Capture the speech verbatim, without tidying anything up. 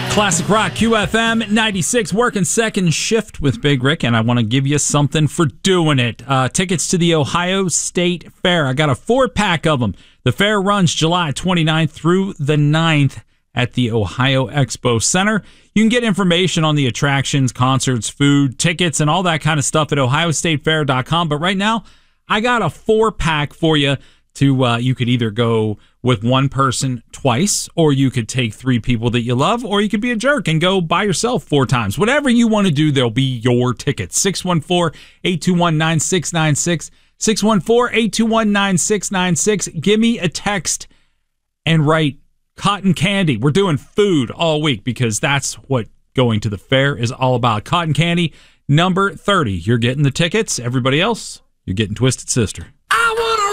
Classic Rock Q F M ninety-six, working second shift with Big Rick, and I want to give you something for doing it. Uh, tickets to the Ohio State Fair. I got a four-pack of them. The fair runs July twenty-ninth through the ninth at the Ohio Expo Center. You can get information on the attractions, concerts, food, tickets, and all that kind of stuff at ohio state fair dot com. But right now, I got a four-pack for you. To uh, you could either go with one person twice, or you could take three people that you love, or you could be a jerk and go by yourself four times. Whatever you want to do, there'll be your tickets. six one four, eight two one, nine six nine six. six one four, eight two one, nine six nine six. Give me a text and write cotton candy. We're doing food all week because that's what going to the fair is all about. Cotton candy, number thirty. You're getting the tickets. Everybody else, you're getting Twisted Sister.